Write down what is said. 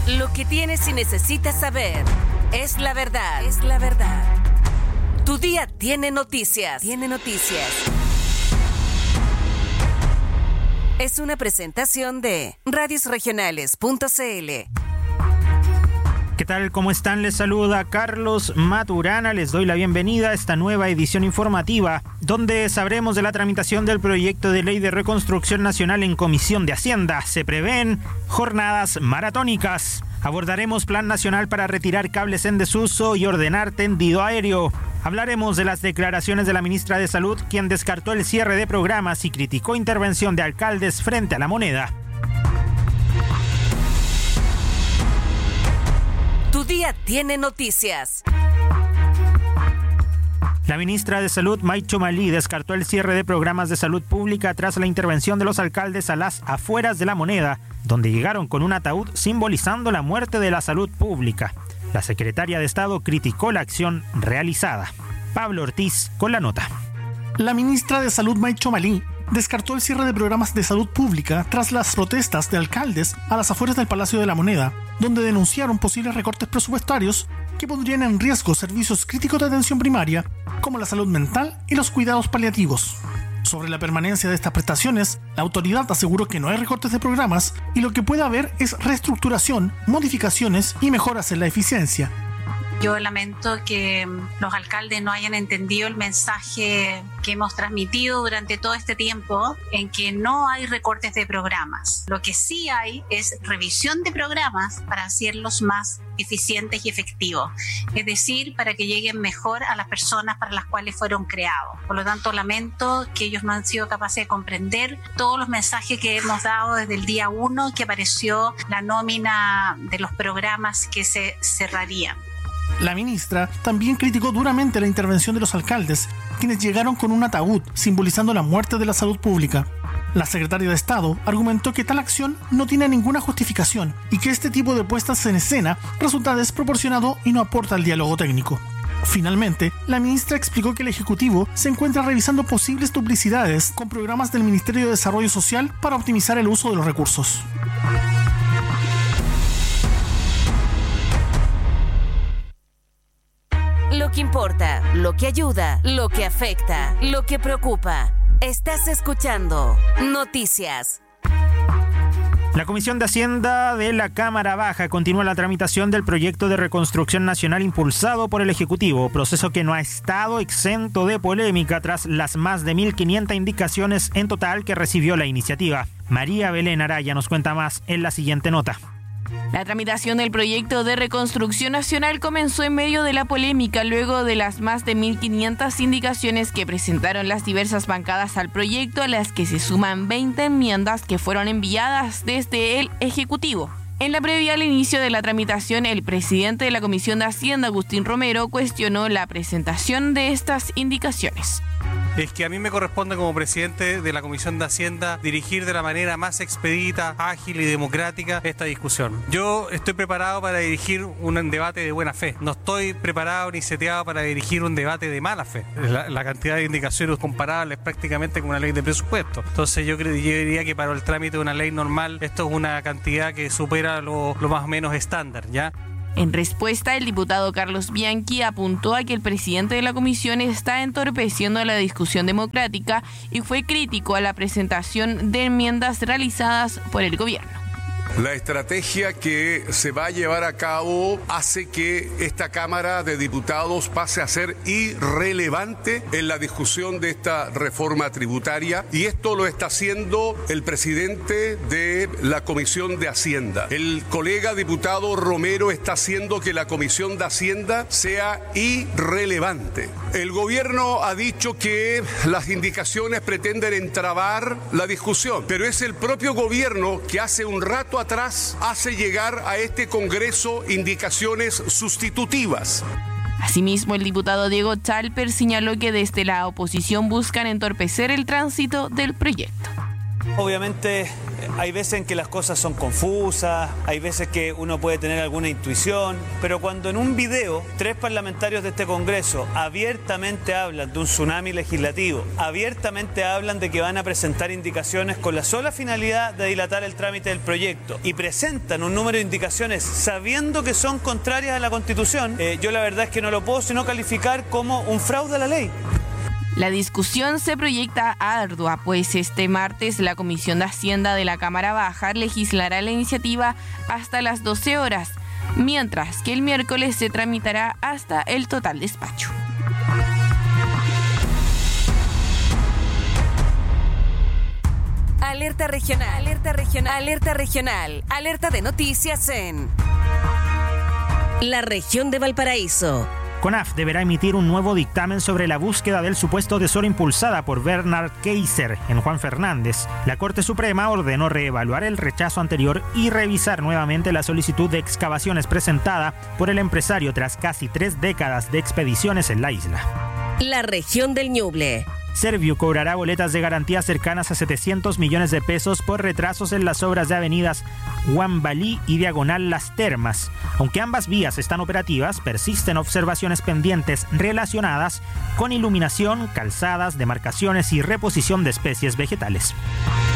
Lo que tienes y necesitas saber es la verdad. Es la verdad. Tu día tiene noticias. Es una presentación de radiosregionales.cl. ¿Qué tal? ¿Cómo están? Les saluda Carlos Maturana. Les doy la bienvenida a esta nueva edición informativa, donde sabremos de la tramitación del proyecto de ley de reconstrucción nacional en Comisión de Hacienda. Se prevén jornadas maratónicas. Abordaremos plan nacional para retirar cables en desuso y ordenar tendido aéreo. Hablaremos de las declaraciones de la ministra de Salud, quien descartó el cierre de programas y criticó intervención de alcaldes frente a La Moneda. Tu día tiene noticias. La ministra de Salud, May Chomali, descartó el cierre de programas de salud pública tras la intervención de los alcaldes a las afueras de La Moneda, donde llegaron con un ataúd simbolizando la muerte de la salud pública. La secretaria de Estado criticó la acción realizada. Pablo Ortiz con la nota. La ministra de Salud, May Chomali, descartó el cierre de programas de salud pública tras las protestas de alcaldes a las afueras del Palacio de la Moneda, donde denunciaron posibles recortes presupuestarios que pondrían en riesgo servicios críticos de atención primaria, como la salud mental y los cuidados paliativos. Sobre la permanencia de estas prestaciones, la autoridad aseguró que no hay recortes de programas y lo que puede haber es reestructuración, modificaciones y mejoras en la eficiencia. Yo lamento que los alcaldes no hayan entendido el mensaje que hemos transmitido durante todo este tiempo, en que no hay recortes de programas. Lo que sí hay es revisión de programas para hacerlos más eficientes y efectivos, es decir, para que lleguen mejor a las personas para las cuales fueron creados. Por lo tanto, lamento que ellos no han sido capaces de comprender todos los mensajes que hemos dado desde el día 1 que apareció la nómina de los programas que se cerrarían. La ministra también criticó duramente la intervención de los alcaldes, quienes llegaron con un ataúd simbolizando la muerte de la salud pública. La secretaria de Estado argumentó que tal acción no tiene ninguna justificación y que este tipo de puestas en escena resulta desproporcionado y no aporta al diálogo técnico. Finalmente, la ministra explicó que el Ejecutivo se encuentra revisando posibles duplicidades con programas del Ministerio de Desarrollo Social para optimizar el uso de los recursos. Lo que importa, lo que ayuda, lo que afecta, lo que preocupa. Estás escuchando Noticias. La Comisión de Hacienda de la Cámara Baja continúa la tramitación del proyecto de reconstrucción nacional impulsado por el Ejecutivo, proceso que no ha estado exento de polémica tras las más de 1.500 indicaciones en total que recibió la iniciativa. María Belén Araya nos cuenta más en la siguiente nota. La tramitación del proyecto de reconstrucción nacional comenzó en medio de la polémica luego de las más de 1.500 indicaciones que presentaron las diversas bancadas al proyecto, a las que se suman 20 enmiendas que fueron enviadas desde el Ejecutivo. En la previa al inicio de la tramitación, el presidente de la Comisión de Hacienda, Agustín Romero, cuestionó la presentación de estas indicaciones. Es que a mí me corresponde como presidente de la Comisión de Hacienda dirigir de la manera más expedita, ágil y democrática esta discusión. Yo estoy preparado para dirigir un debate de buena fe. No estoy preparado ni seteado para dirigir un debate de mala fe. La cantidad de indicaciones es comparable prácticamente con una ley de presupuesto. Entonces yo diría que para el trámite de una ley normal esto es una cantidad que supera lo más o menos estándar, ¿ya? En respuesta, el diputado Carlos Bianchi apuntó a que el presidente de la comisión está entorpeciendo la discusión democrática y fue crítico a la presentación de enmiendas realizadas por el gobierno. La estrategia que se va a llevar a cabo hace que esta Cámara de Diputados pase a ser irrelevante en la discusión de esta reforma tributaria, y esto lo está haciendo el presidente de la Comisión de Hacienda. El colega diputado Romero está haciendo que la Comisión de Hacienda sea irrelevante. El gobierno ha dicho que las indicaciones pretenden entrabar la discusión, pero es el propio gobierno que hace un rato atrás hace llegar a este Congreso indicaciones sustitutivas. Asimismo, el diputado Diego Chalper señaló que desde la oposición buscan entorpecer el tránsito del proyecto. Obviamente Hay veces en que las cosas son confusas, hay veces que uno puede tener alguna intuición, pero cuando en un video 3 parlamentarios de este Congreso abiertamente hablan de un tsunami legislativo, abiertamente hablan de que van a presentar indicaciones con la sola finalidad de dilatar el trámite del proyecto y presentan un número de indicaciones sabiendo que son contrarias a la Constitución, yo la verdad es que no lo puedo sino calificar como un fraude a la ley. La discusión se proyecta ardua, pues este martes la Comisión de Hacienda de la Cámara Baja legislará la iniciativa hasta las 12 horas, mientras que el miércoles se tramitará hasta el total despacho. Alerta regional, alerta regional, alerta regional, alerta de noticias en la región de Valparaíso. CONAF deberá emitir un nuevo dictamen sobre la búsqueda del supuesto tesoro impulsada por Bernard Kaiser en Juan Fernández. La Corte Suprema ordenó reevaluar el rechazo anterior y revisar nuevamente la solicitud de excavaciones presentada por el empresario tras casi 3 décadas de expediciones en la isla. La región del Ñuble. Serviu cobrará boletas de garantía cercanas a 700 millones de pesos por retrasos en las obras de avenidas Huambalí y Diagonal Las Termas. Aunque ambas vías están operativas, persisten observaciones pendientes relacionadas con iluminación, calzadas, demarcaciones y reposición de especies vegetales.